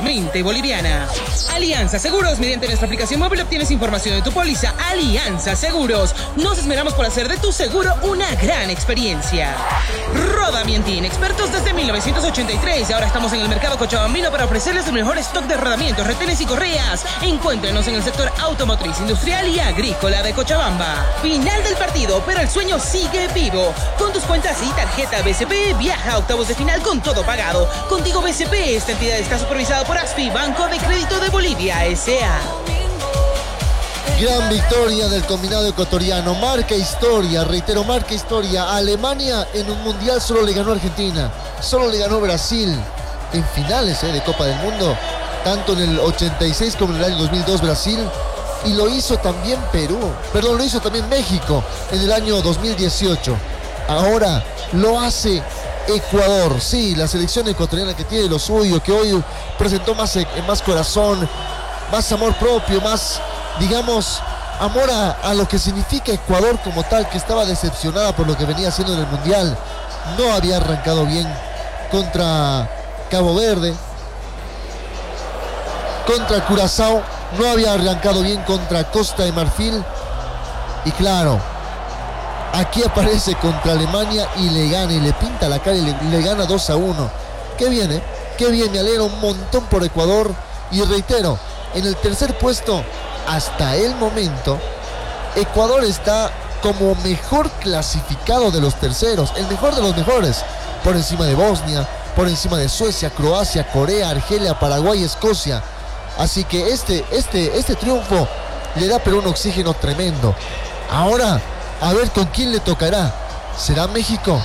puramente boliviana. Alianza Seguros, mediante nuestra aplicación móvil obtienes información de tu póliza. Alianza Seguros, nos esmeramos por hacer de tu seguro una gran experiencia. Rodamientín, expertos desde 1983 y ahora estamos en el mercado cochabambino para ofrecerles el mejor stock de rodamientos, retenes y correas. Encuéntrenos en el sector automotriz, industrial y agrícola de Cochabamba. Final del partido, pero el sueño sigue vivo. Con tus cuentas y tarjeta BCP, viaja a octavos de final con todo pagado. Contigo BCP, esta entidad está supervisada por ASFI, Banco de Crédito de Bolivia, S.A. Gran victoria del combinado ecuatoriano, marca historia, reitero, marca historia. Alemania en un mundial solo le ganó a Argentina, solo le ganó Brasil en finales de Copa del Mundo, tanto en el 86 como en el año 2002 Brasil, y lo hizo también lo hizo también México en el año 2018. Ahora lo hace Ecuador, sí, la selección ecuatoriana que tiene lo suyo, que hoy presentó más corazón, más amor propio, más, digamos, amor a lo que significa Ecuador como tal, que estaba decepcionada por lo que venía haciendo en el Mundial. No había arrancado bien contra Cabo Verde, contra Curazao, no había arrancado bien contra Costa de Marfil, y claro, aquí aparece contra Alemania y le gana, y le pinta la cara y le gana 2-1. Qué bien, qué bien, me alegra un montón por Ecuador. Y reitero, en el tercer puesto, hasta el momento, Ecuador está como mejor clasificado de los terceros, el mejor de los mejores, por encima de Bosnia, por encima de Suecia, Croacia, Corea, Argelia, Paraguay, Escocia. Así que este triunfo le da pero un oxígeno tremendo. Ahora, a ver con quién le tocará. ¿Será México?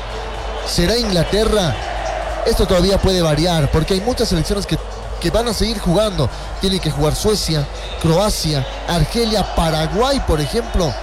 ¿Será Inglaterra? Esto todavía puede variar, porque hay muchas selecciones que van a seguir jugando. Tiene que jugar Suecia, Croacia, Argelia, Paraguay, por ejemplo,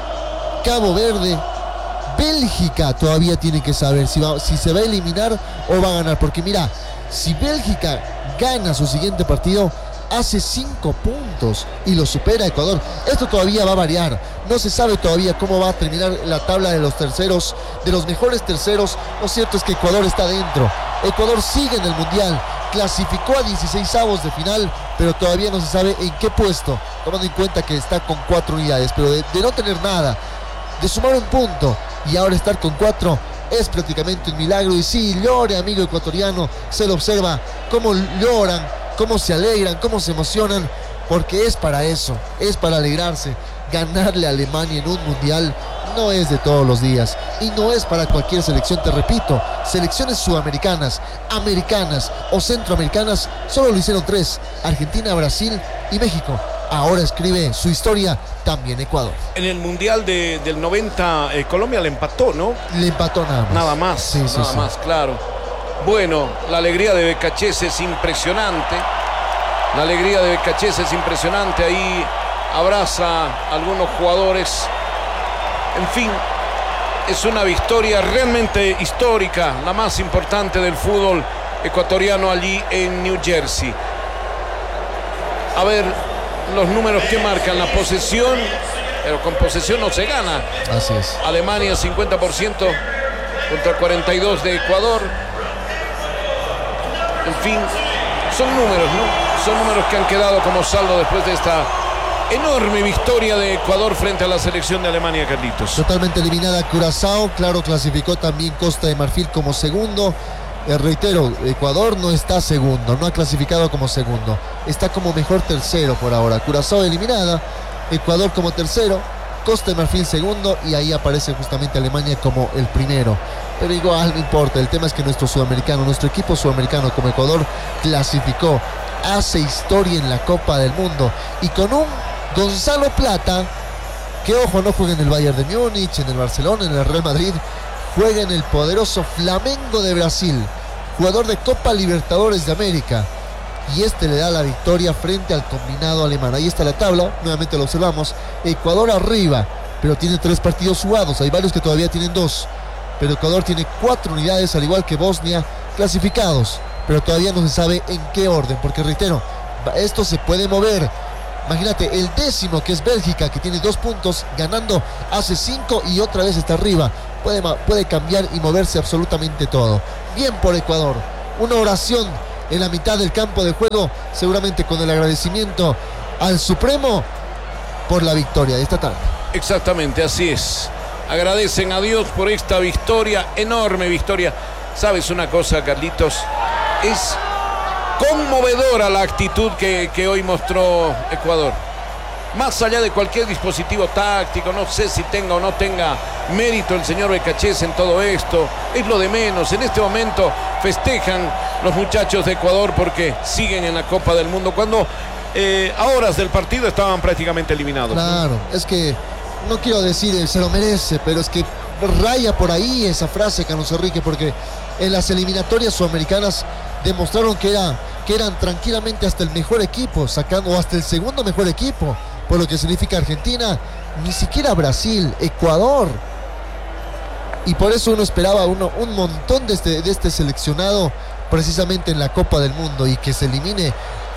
Cabo Verde, Bélgica. Todavía tiene que saber si se va a eliminar o va a ganar, porque mira, si Bélgica gana su siguiente partido, hace 5 puntos y lo supera Ecuador. Esto todavía va a variar, no se sabe todavía cómo va a terminar la tabla de los terceros, de los mejores terceros. Lo cierto es que Ecuador está dentro, Ecuador sigue en el Mundial, clasificó a 16avos de final, pero todavía no se sabe en qué puesto, tomando en cuenta que está con 4 unidades, pero de no tener nada, de sumar un punto y ahora estar con 4, es prácticamente un milagro. Y sí, llore, amigo ecuatoriano, se lo observa cómo lloran, cómo se alegran, cómo se emocionan, porque es para eso, es para alegrarse. Ganarle a Alemania en un mundial no es de todos los días y no es para cualquier selección, te repito. Selecciones sudamericanas, americanas o centroamericanas solo lo hicieron 3: Argentina, Brasil y México. Ahora escribe su historia también Ecuador. En el mundial del 90 Colombia le empató, ¿no? Le empató nada más. Nada más, sí, nada más, claro. Bueno, la alegría de Becachese es impresionante. La alegría de Becachese es impresionante. Ahí abraza a algunos jugadores. En fin, es una victoria realmente histórica, la más importante del fútbol ecuatoriano allí en New Jersey. A ver los números que marcan la posesión, pero con posesión no se gana. Así es. Alemania 50% contra 42% de Ecuador. En fin, son números, ¿no? Son números que han quedado como saldo después de esta enorme victoria de Ecuador frente a la selección de Alemania, Carlitos. Totalmente eliminada Curazao, claro, clasificó también Costa de Marfil como segundo. Reitero, Ecuador no está segundo, no ha clasificado como segundo, está como mejor tercero por ahora. Curazao eliminada, Ecuador como tercero, Costa de Marfil segundo, y ahí aparece justamente Alemania como el primero. Pero igual no importa, el tema es que nuestro equipo sudamericano como Ecuador clasificó, hace historia en la Copa del Mundo, y con un Gonzalo Plata, que ojo, no juega en el Bayern de Múnich, en el Barcelona, en el Real Madrid, juega en el poderoso Flamengo de Brasil, jugador de Copa Libertadores de América, y este le da la victoria frente al combinado alemán. Ahí está la tabla, nuevamente lo observamos, Ecuador arriba, pero tiene 3 partidos jugados, hay varios que todavía tienen 2, pero Ecuador tiene 4 unidades, al igual que Bosnia, clasificados, pero todavía no se sabe en qué orden, porque reitero, esto se puede mover. Imagínate, el décimo, que es Bélgica, que tiene 2 puntos, ganando hace 5 y otra vez está arriba. Puede cambiar y moverse absolutamente todo. Bien por Ecuador. Una oración en la mitad del campo de juego, seguramente con el agradecimiento al Supremo por la victoria de esta tarde. Exactamente, así es. Agradecen a Dios por esta victoria, enorme victoria. ¿Sabes una cosa, Carlitos? Es conmovedora la actitud que hoy mostró Ecuador. Más allá de cualquier dispositivo táctico, no sé si tenga o no tenga mérito el señor Becachese en todo esto, es lo de menos. En este momento festejan los muchachos de Ecuador porque siguen en la Copa del Mundo, cuando a horas del partido estaban prácticamente eliminados. Claro, es que no quiero decir se lo merece, pero es que raya por ahí esa frase, Carlos Enrique, porque en las eliminatorias sudamericanas demostraron que eran tranquilamente hasta el mejor equipo, sacando hasta el segundo mejor equipo, por lo que significa Argentina, ni siquiera Brasil, Ecuador. Y por eso uno esperaba un montón de este seleccionado precisamente en la Copa del Mundo, y que se elimine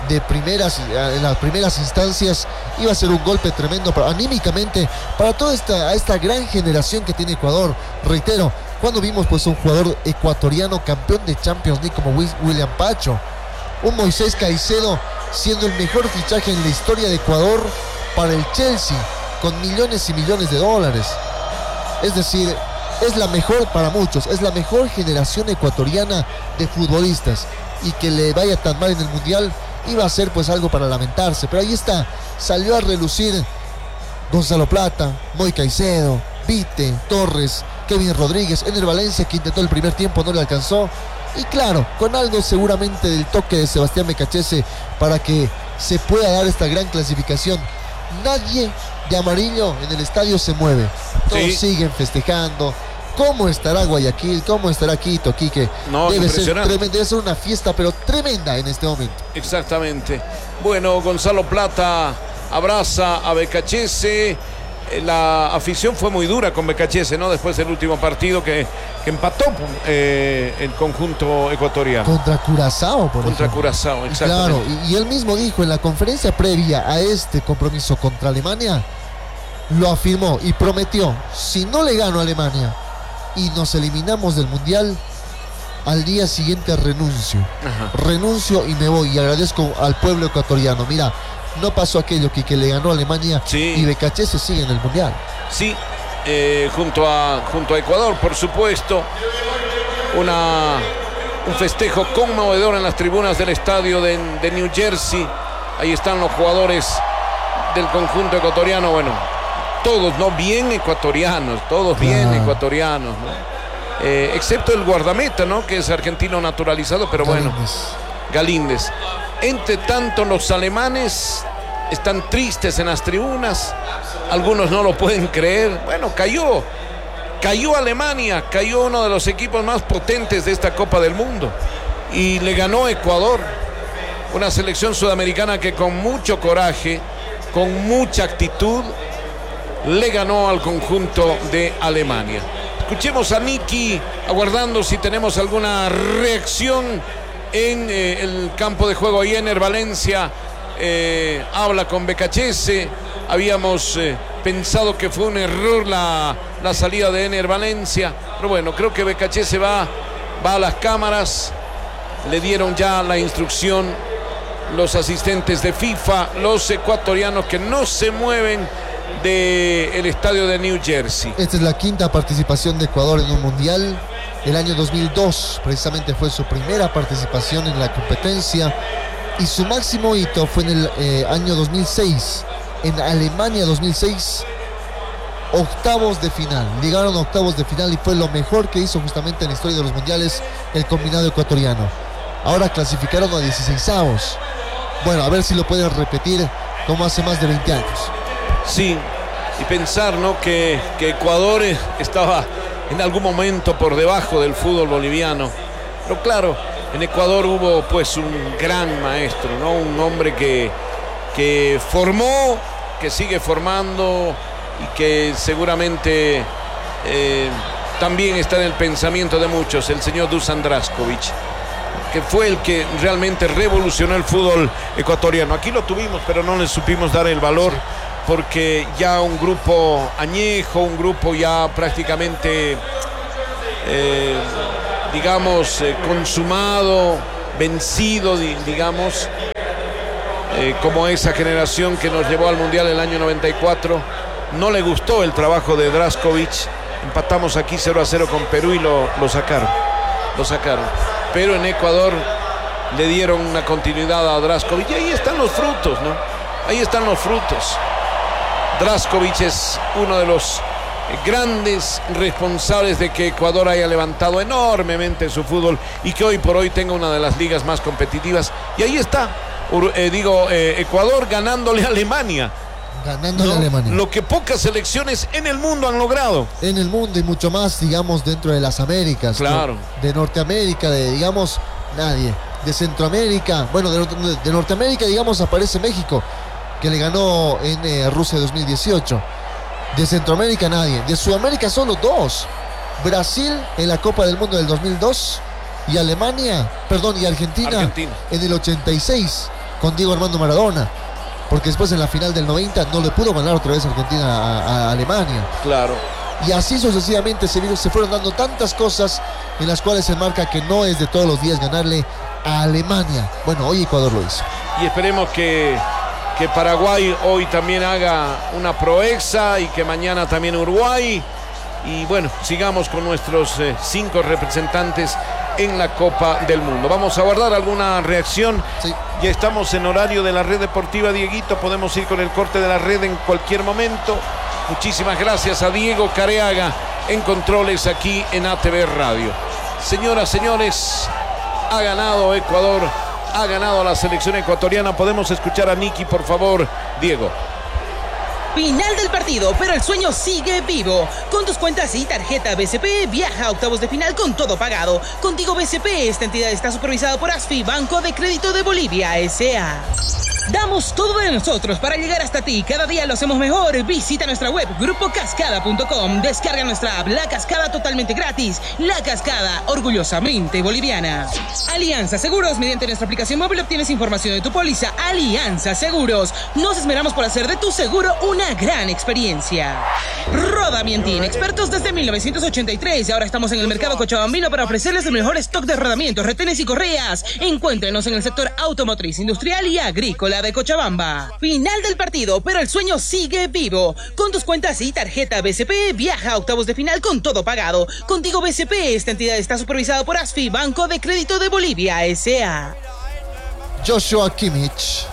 en las primeras instancias iba a ser un golpe tremendo anímicamente para toda esta gran generación que tiene Ecuador. Reitero, cuando vimos pues un jugador ecuatoriano campeón de Champions League como William Pacho, un Moisés Caicedo siendo el mejor fichaje en la historia de Ecuador para el Chelsea, con millones y millones de dólares. Es decir, es la mejor para muchos, es la mejor generación ecuatoriana de futbolistas, y que le vaya tan mal en el Mundial iba a ser pues algo para lamentarse. Pero ahí está, salió a relucir Gonzalo Plata, Moy Caicedo, Vite, Torres, Kevin Rodríguez, Ener Valencia, que intentó el primer tiempo, no le alcanzó, y claro, con algo seguramente del toque de Sebastián Becachese para que se pueda dar esta gran clasificación. Nadie de amarillo en el estadio se mueve, todos siguen festejando. ¿Cómo estará Guayaquil? ¿Cómo estará Quito, Quique? No, debe ser impresionante. debe ser una fiesta, pero tremenda en este momento. Exactamente. Bueno, Gonzalo Plata abraza a Becachese. La afición fue muy dura con Becachese, ¿no? Después del último partido que empató el conjunto ecuatoriano. Contra Curazao, por Contra ejemplo. Curazao, exactamente. Claro, y él mismo dijo en la conferencia previa a este compromiso contra Alemania, lo afirmó y prometió: si no le gano a Alemania y nos eliminamos del Mundial, al día siguiente renuncio. Renuncio y me voy, y agradezco al pueblo ecuatoriano. Mira, no pasó aquello que le ganó a Alemania, y Becachese sigue en el Mundial. Sí, junto a Ecuador, por supuesto. Un festejo conmovedor en las tribunas del estadio de New Jersey. Ahí están los jugadores del conjunto ecuatoriano. Bueno, todos, ¿no? Bien ecuatorianos, todos bien ecuatorianos, ¿no? Excepto el guardameta, ¿no? Que es argentino naturalizado, pero bueno, Galíndez. Entre tanto, los alemanes están tristes en las tribunas. Algunos no lo pueden creer. Bueno, cayó Alemania, cayó uno de los equipos más potentes de esta Copa del Mundo, y le ganó Ecuador, una selección sudamericana que con mucho coraje, con mucha actitud, le ganó al conjunto de Alemania. Escuchemos a Nicky, aguardando si tenemos alguna reacción en el campo de juego. Y Ener Valencia habla con Becachese. Habíamos pensado que fue un error la salida de Ener Valencia, pero bueno, creo que Becachese va a las cámaras. Le dieron ya la instrucción los asistentes de FIFA, los ecuatorianos, que no se mueven del estadio de New Jersey. Esta es la quinta participación de Ecuador en un Mundial. El año 2002 precisamente fue su primera participación en la competencia, y su máximo hito fue en el año 2006, en Alemania 2006, octavos de final. Llegaron a octavos de final y fue lo mejor que hizo justamente en la historia de los mundiales el combinado ecuatoriano. Ahora clasificaron a 16avos. Bueno, a ver si lo pueden repetir como hace más de 20 años. Sí, y pensar, ¿no?, que Ecuador estaba en algún momento por debajo del fútbol boliviano. Pero claro, en Ecuador hubo pues un gran maestro, ¿no? Un hombre que formó, que sigue formando, y que seguramente también está en el pensamiento de muchos, el señor Dusan Drašković, que fue el que realmente revolucionó el fútbol ecuatoriano. Aquí lo tuvimos, pero no le supimos dar el valor, porque ya un grupo añejo, un grupo ya prácticamente, consumado, vencido, digamos, como esa generación que nos llevó al Mundial el año 94. No le gustó el trabajo de Drašković. Empatamos aquí 0-0 con Perú y lo sacaron. Lo sacaron. Pero en Ecuador le dieron una continuidad a Drašković. Y ahí están los frutos, ¿no? Ahí están los frutos. Drašković es uno de los grandes responsables de que Ecuador haya levantado enormemente su fútbol y que hoy por hoy tenga una de las ligas más competitivas. Y ahí está, Ecuador ganándole a Alemania. Ganándole a Alemania. Lo que pocas selecciones en el mundo han logrado. En el mundo y mucho más, digamos, dentro de las Américas. Claro. ¿No? De Norteamérica, digamos, nadie. De Centroamérica, bueno, de Norteamérica, digamos, aparece México, que le ganó en Rusia 2018. De Centroamérica nadie. De Sudamérica solo dos. Brasil en la Copa del Mundo del 2002 y Argentina en el 86 con Diego Armando Maradona. Porque después en la final del 90 no le pudo ganar otra vez Argentina a Alemania. Claro. Y así sucesivamente se fueron dando tantas cosas en las cuales se marca que no es de todos los días ganarle a Alemania. Bueno, hoy Ecuador lo hizo. Y esperemos que Paraguay hoy también haga una proeza y que mañana también Uruguay. Y bueno, sigamos con nuestros 5 representantes en la Copa del Mundo. Vamos a guardar alguna reacción. Sí. Ya estamos en horario de la red deportiva, Dieguito. Podemos ir con el corte de la red en cualquier momento. Muchísimas gracias a Diego Careaga en controles aquí en ATV Radio. Señoras, señores, ha ganado Ecuador. Ha ganado la selección ecuatoriana. Podemos escuchar a Nicky, por favor, Diego. Final del partido, pero el sueño sigue vivo. Con tus cuentas y tarjeta BCP, viaja a octavos de final con todo pagado. Contigo BCP, esta entidad está supervisada por ASFI, Banco de Crédito de Bolivia, S.A. Damos todo de nosotros para llegar hasta ti. Cada día lo hacemos mejor. Visita nuestra web grupocascada.com. Descarga nuestra app La Cascada totalmente gratis. La Cascada, orgullosamente boliviana. Alianza Seguros. Mediante nuestra aplicación móvil obtienes información de tu póliza. Alianza Seguros. Nos esmeramos por hacer de tu seguro una gran experiencia. Roda Mientin. Expertos desde 1983. Ahora estamos en el mercado cochabambino para ofrecerles el mejor stock de rodamientos, retenes y correas. Encuéntrenos en el sector automotriz, industrial y agrícola de Cochabamba. Final del partido, pero el sueño sigue vivo. Con tus cuentas y tarjeta BCP, viaja a octavos de final con todo pagado. Contigo BCP, esta entidad está supervisada por ASFI, Banco de Crédito de Bolivia, S.A. Joshua Kimmich.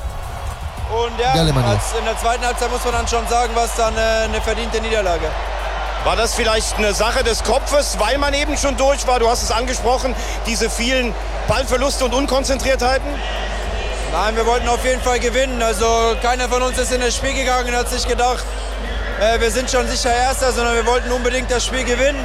Und ja, in der zweiten Halbzeit muss man dann schon sagen, was dann eine verdiente Niederlage. War das vielleicht eine Sache des Kopfes, weil man eben schon durch war? Du hast es angesprochen, diese vielen Ballverluste und Unkonzentriertheiten? Nein, wir wollten auf jeden Fall gewinnen. Also keiner von uns ist in das Spiel gegangen und hat sich gedacht, wir sind schon sicher Erster, sondern wir wollten unbedingt das Spiel gewinnen.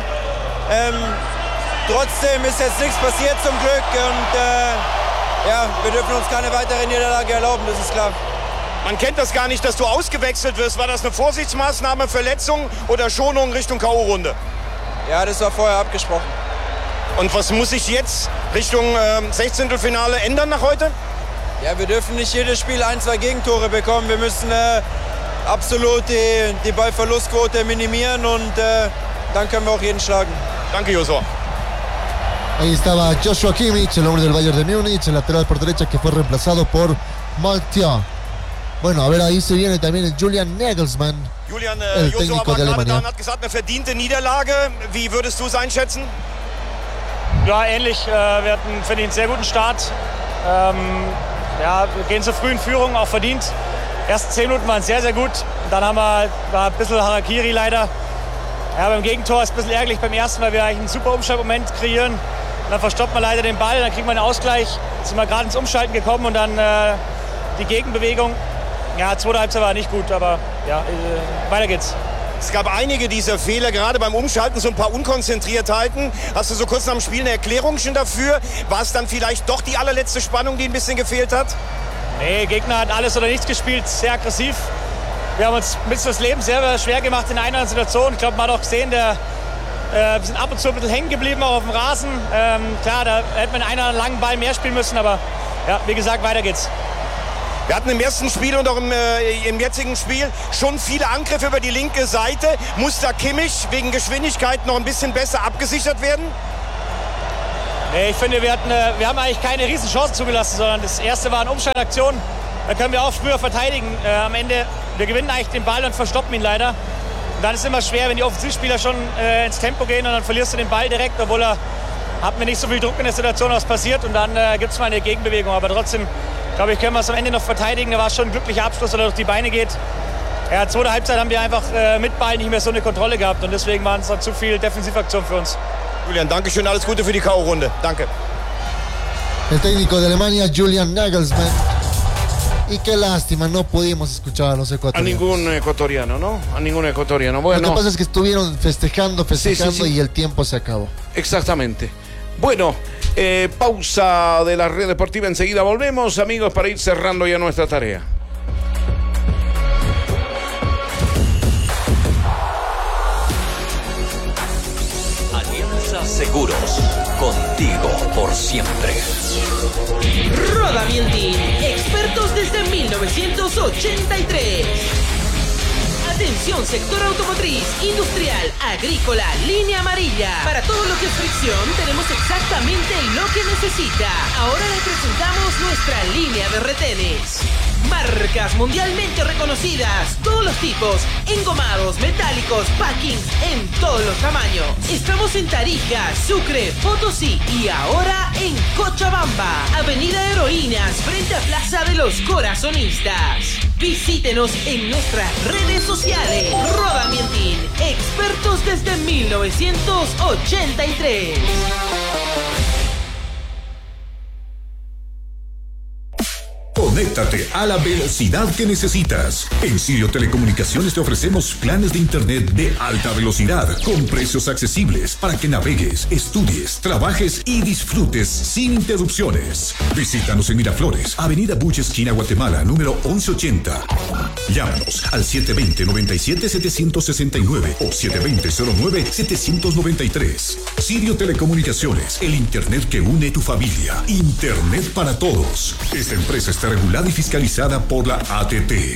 Trotzdem ist jetzt nichts passiert zum Glück und ja, wir dürfen uns keine weitere Niederlage erlauben, das ist klar. Man kennt das gar nicht, dass du ausgewechselt wirst. War das eine Vorsichtsmaßnahme, Verletzung oder Schonung Richtung K.O.-Runde? Ja, das war vorher abgesprochen. Und was muss sich jetzt Richtung 16. ändern nach heute? Ja, wir dürfen nicht jedes Spiel 1-2 Gegentore bekommen. Wir müssen absolut die Ballverlustquote minimieren und dann können wir auch jeden schlagen. Danke, Joshua. Ahí estaba Joshua Kimmich, el hombre del Bayern de Múnich, el lateral por derecha que fue reemplazado por Maltia. Bueno, a ver, ahí se viene también Julian Nagelsmann, el técnico de Alemania. Hat gesagt, eine verdiente Niederlage. Wie würdest du es einschätzen? Ja, ähnlich. Wir hatten, finde ich, einen sehr guten Start. Ja, wir gehen zur frühen Führung, auch verdient. Die ersten 10 Minuten waren sehr, sehr gut. Dann war ein bisschen Harakiri leider. Ja, beim Gegentor ist es ein bisschen ärgerlich beim ersten, weil wir eigentlich einen super Umschaltmoment kreieren. Und dann verstoppt man leider den Ball, dann kriegt man einen Ausgleich. Jetzt sind wir gerade ins Umschalten gekommen und dann die Gegenbewegung. Ja, zweite Halbzeit war nicht gut, aber ja, weiter geht's. Es gab einige dieser Fehler, gerade beim Umschalten, so ein paar Unkonzentriertheiten. Hast du so kurz nach dem Spiel eine Erklärung schon dafür? War es dann vielleicht doch die allerletzte Spannung, die ein bisschen gefehlt hat? Nee, Gegner hat alles oder nichts gespielt, sehr aggressiv. Wir haben uns ein bisschen das Leben sehr schwer gemacht in einer Situation. Ich glaube, man hat auch gesehen, wir sind ab und zu ein bisschen hängen geblieben, auch auf dem Rasen. Klar, da hätte man einen langen Ball mehr spielen müssen, aber ja, wie gesagt, weiter geht's. Wir hatten im ersten Spiel und auch im jetzigen Spiel schon viele Angriffe über die linke Seite. Muss da Kimmich wegen Geschwindigkeit noch ein bisschen besser abgesichert werden? Ich finde, wir haben eigentlich keine riesen Chancen zugelassen, sondern das erste war eine Umschaltaktion. Da können wir auch früher verteidigen. Am Ende, wir gewinnen eigentlich den Ball und verstoppen ihn leider. Und dann ist es immer schwer, wenn die Offensivspieler schon ins Tempo gehen und dann verlierst du den Ball direkt, obwohl hatten wir nicht so viel Druck in der Situation, was passiert. Und dann gibt es mal eine Gegenbewegung. Aber trotzdem, glaube ich, können wir es am Ende noch verteidigen. Da war es schon ein glücklicher Abschluss, der durch die Beine geht. Ja, zweite Halbzeit haben wir einfach mit Ball nicht mehr so eine Kontrolle gehabt. Und deswegen waren es dann zu viel Defensivaktion für uns. Julian, danke schön, alles Gute für die K.O.-Runde. Danke. El técnico de Alemania, Julian Nagelsmann. Y qué lástima, no pudimos escuchar a los A ecuatorianos. ningún ecuatoriano, ¿no? A ningún ecuatoriano. Lo Bueno, que pasa es que estuvieron festejando Sí. y el tiempo se acabó. exactamente. Bueno, pausa de la red deportiva. Enseguida volvemos, amigos, para ir cerrando ya nuestra tarea. Alianza Seguros, contigo por siempre. Roda Mientin, expertos desde 1983. Atención, sector automotriz, industrial, agrícola, línea amarilla. Para todo lo que es fricción, tenemos exactamente lo que necesita. Ahora le presentamos nuestra línea de retenes. Marcas mundialmente reconocidas, todos los tipos, engomados, metálicos, packings, en todos los tamaños. Estamos en Tarija, Sucre, Potosí y ahora en Cochabamba. Avenida Heroínas, frente a Plaza de los Corazonistas. Visítenos en nuestras redes sociales. Roda Mientin, expertos desde 1983. Conéctate a la velocidad que necesitas. En Sirio Telecomunicaciones te ofrecemos planes de internet de alta velocidad con precios accesibles para que navegues, estudies, trabajes y disfrutes sin interrupciones. Visítanos en Miraflores, Avenida Buche, esquina Guatemala, número 1180. Llámanos al 720-97-769 o 720-09-793. Sirio Telecomunicaciones, el internet que une tu familia. Internet para todos. Esta empresa está regulada y fiscalizada por la ATT.